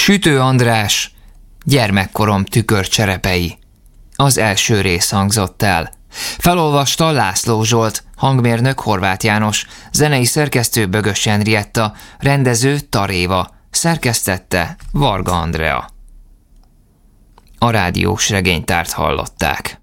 Sütő András, gyermekkorom tükörcserepei. Az első rész hangzott el. Felolvasta László Zsolt, hangmérnök Horváth János, zenei szerkesztő Bögös Henrietta, rendező Taréva, szerkesztette Varga Andrea. A rádiós regénytárt hallották.